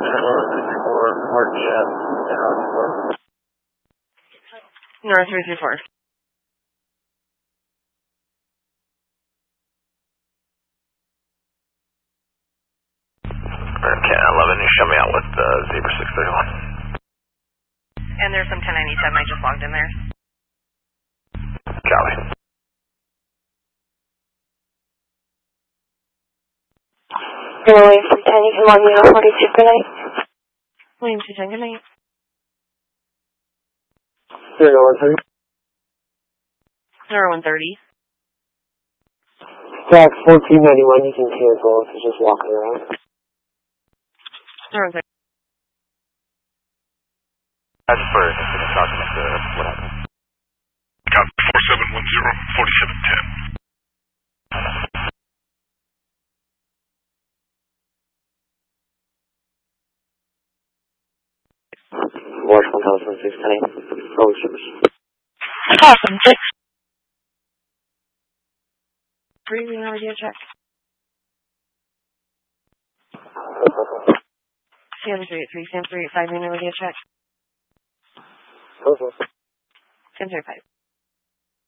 North 334. Okay, 11, you show me out with Zebra 631. And there's some 1097 I just logged in there. Copy. William 310, you can log me out 42 per night. William 210, good night. 0130. 0130. Stack 1491, you can cancel if you're just walking around. 0130. I just for document what happened. Copy 4710, 4710. Watch 1006 Road service. Awesome, 6. Breathing radio check. Sam 383, Sam 385, radio check. Okay. Sam 35.